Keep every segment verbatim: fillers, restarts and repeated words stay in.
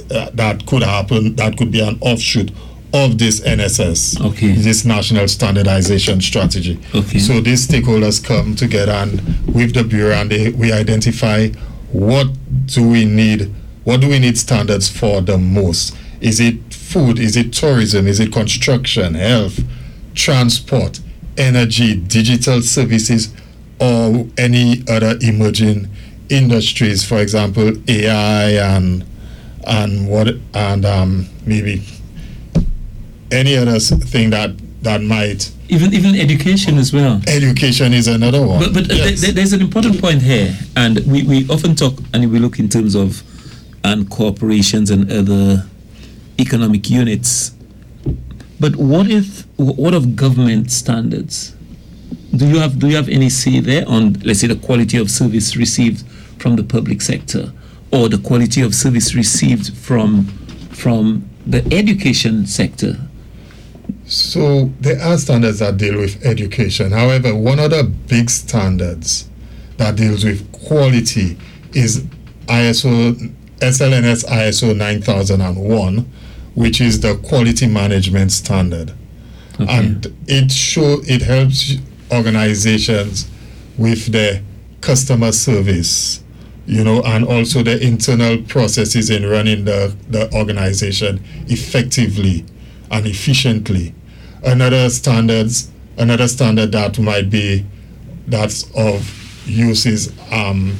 uh, that could happen, that could be an offshoot of this N S S, okay. this National Standardization Strategy. Okay. So these stakeholders come together and with the Bureau, and they, we identify what do we need, what do we need standards for the most? Is it food? Is it tourism? Is it construction, health, transport, energy, digital services, or any other emerging industries? For example, A I and and what and um, maybe any other thing that that might even even education as well. Education is another one. But but yes. th- th- there's an important point here, and we, we often talk and we look in terms of and corporations and other economic units. But what if what of government standards? Do you have do you have any say there on, let's say, the quality of service received from the public sector, or the quality of service received from from the education sector? So there are standards that deal with education. However, one of the big standards that deals with quality is I S O S L N S I S O nine thousand one, which is the quality management standard. Okay. And it show it helps organizations with the customer service, you know, and also the internal processes in running the, the organization effectively and efficiently. Another standards, another standard that might be that's of use is um,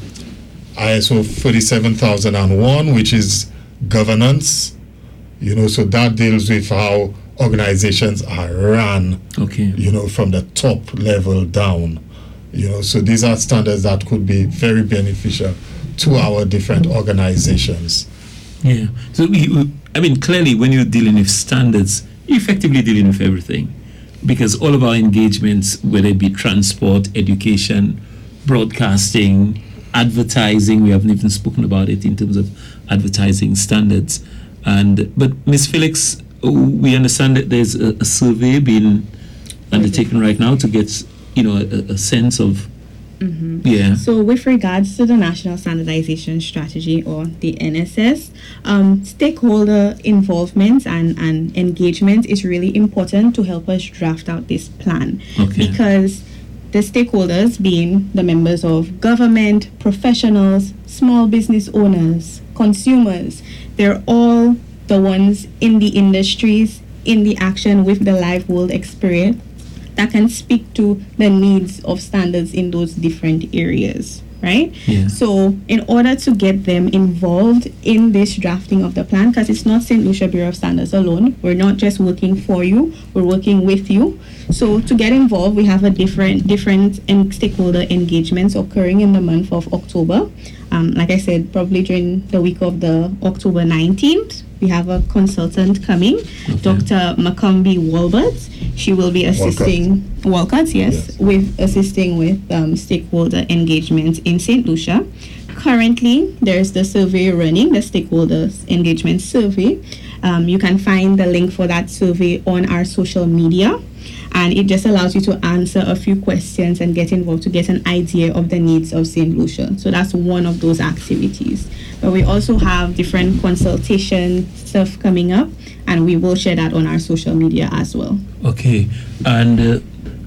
I S O thirty-seven thousand one, which is governance. You know, so that deals with how organizations are run. Okay. You know, from the top level down. You know, so these are standards that could be very beneficial to our different organizations. Yeah. So we, we I mean, clearly, when you're dealing with standards, you're effectively dealing with everything, because all of our engagements, whether it be transport, education, broadcasting, advertising, we haven't even spoken about it in terms of advertising standards. And but Miz Felix, we understand that there's a, a survey being undertaken right now to get, you know, a, a sense of. Mm-hmm. Yeah. So with regards to the National Standardization Strategy, or the N S S, um, stakeholder involvement and, and engagement is really important to help us draft out this plan. Okay. Because the stakeholders, being the members of government, professionals, small business owners, consumers, they're all the ones in the industries, in the action with the live world experience, that can speak to the needs of standards in those different areas, right? Yeah. So in order to get them involved in this drafting of the plan, because it's not Saint Lucia Bureau of Standards alone, we're not just working for you, we're working with you. So to get involved, we have a different different en- stakeholder engagements occurring in the month of October. Um, like I said, probably during the week of the October nineteenth, we have a consultant coming, okay. Doctor Macombi Walbert. She will be assisting Walcott, yes, yes, with assisting with um, stakeholder engagement in Saint Lucia. Currently, there's the survey running, the stakeholders engagement survey. Um, you can find the link for that survey on our social media. And it just allows you to answer a few questions and get involved to get an idea of the needs of Saint Lucia. So that's one of those activities. But we also have different consultation stuff coming up, and we will share that on our social media as well. Okay. And uh,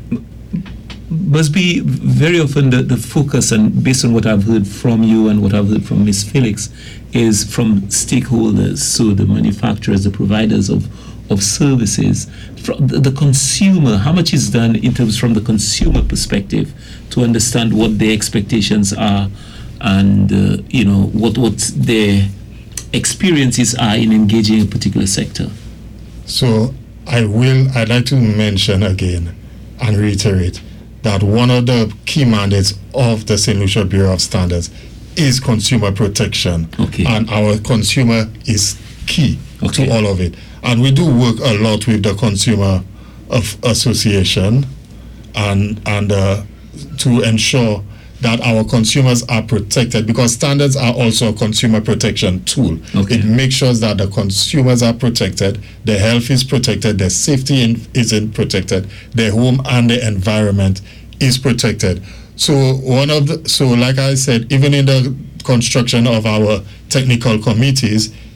must be very often the, the focus, and based on what I've heard from you and what I've heard from Miz Felix, is from stakeholders, so the manufacturers, the providers of of services, from the, the consumer. How much is done in terms from the consumer perspective to understand what their expectations are, and uh, you know what what their experiences are in engaging a particular sector? So I will I'd like to mention again and reiterate that one of the key mandates of the Saint Lucia Bureau of Standards is consumer protection. Okay. And our consumer is key okay. to all of it. And we do work a lot with the Consumer of Association and and uh, to ensure that our consumers are protected, because standards are also a consumer protection tool. Okay. It makes sure that the consumers are protected, their health is protected, their safety in, isn't protected, their home and the environment is protected. So one of the so like I said, even in the construction of our technical committees,